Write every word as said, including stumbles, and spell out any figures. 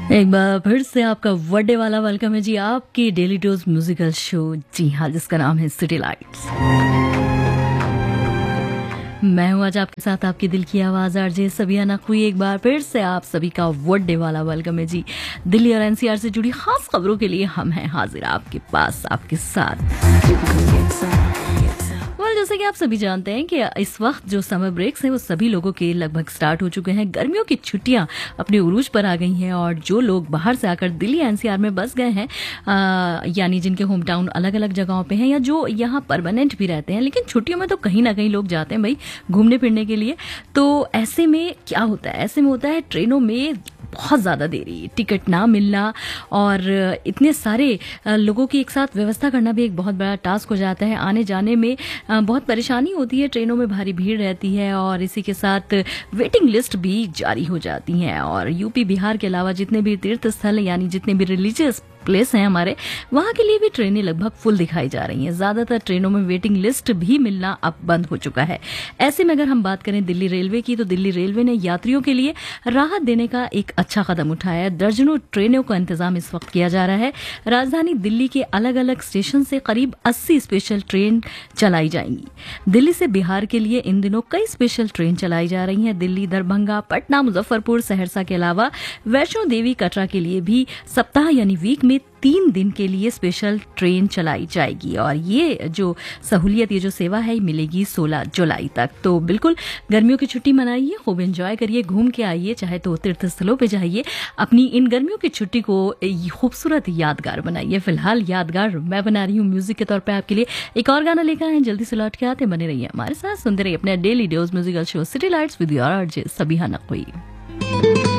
एक बार फिर से आपका बर्थडे वाला वेलकम है जी आपकी डेली डोज म्यूजिकल शो। जी हाँ, जिसका नाम है सिटी लाइट्स। मैं हूँ आज आपके साथ आपकी दिल की आवाज आरजे सबिया नकवी। एक बार फिर से आप सभी का बर्थडे वाला वेलकम है जी। दिल्ली और एनसीआर से जुड़ी खास खबरों के लिए हम हैं हाजिर आपके पास, आपके साथ। well, जैसे कि आप सभी जानते हैं कि इस वक्त जो समर ब्रेक्स हैं वो सभी लोगों के लगभग स्टार्ट हो चुके हैं। गर्मियों की छुट्टियां अपने उरूज पर आ गई हैं और जो लोग बाहर से आकर दिल्ली एनसीआर में बस गए हैं, यानी जिनके होम टाउन अलग अलग जगहों पे हैं या जो यहाँ परमानेंट भी रहते हैं, लेकिन छुट्टियों में तो कहीं ना कहीं लोग जाते हैं भाई घूमने फिरने के लिए। तो ऐसे में क्या होता है, ऐसे में होता है ट्रेनों में बहुत ज़्यादा देरी, टिकट ना मिलना और इतने सारे लोगों की एक साथ व्यवस्था करना भी एक बहुत बड़ा टास्क हो जाता है। आने जाने में बहुत परेशानी होती है, ट्रेनों में भारी भीड़ रहती है और इसी के साथ वेटिंग लिस्ट भी जारी हो जाती हैं। और यूपी बिहार के अलावा जितने भी तीर्थ स्थल यानी जितने भी रिलीजियस प्लेस हैं हमारे, वहाँ के लिए भी ट्रेनें लगभग फुल दिखाई जा रही हैं। ज़्यादातर ट्रेनों में वेटिंग लिस्ट भी मिलना अब बंद हो चुका है। ऐसे में अगर हम बात करें दिल्ली रेलवे की, तो दिल्ली रेलवे ने यात्रियों के लिए राहत देने का एक अच्छा कदम उठाया है। दर्जनों ट्रेनों का इंतजाम इस वक्त किया जा रहा है। राजधानी दिल्ली के अलग अलग स्टेशन से करीब अस्सी स्पेशल ट्रेन चलाई जाएंगी। दिल्ली से बिहार के लिए इन दिनों कई स्पेशल ट्रेन चलाई जा रही हैं। दिल्ली, दरभंगा, पटना, मुजफ्फरपुर, सहरसा के अलावा वैष्णो देवी, कटरा के लिए भी सप्ताह यानी वीक में तीन दिन के लिए स्पेशल ट्रेन चलाई जाएगी। और ये जो सहूलियत, ये जो सेवा है, मिलेगी सोलह जुलाई तक। तो बिल्कुल गर्मियों की छुट्टी मनाइए, खूब एंजॉय करिए, घूम के आइए, चाहे तो तीर्थ स्थलों पे जाइए। अपनी इन गर्मियों की छुट्टी को खूबसूरत यादगार बनाइए। फिलहाल यादगार मैं बना रही हूँ म्यूजिक के तौर पर आपके लिए। एक और गाना लेकर आए, जल्दी से लौट के आते, बने रहिए हमारे साथ, सुनते रहिए अपने daily dose musical show city lights with your RJ Sabiya Naqvi.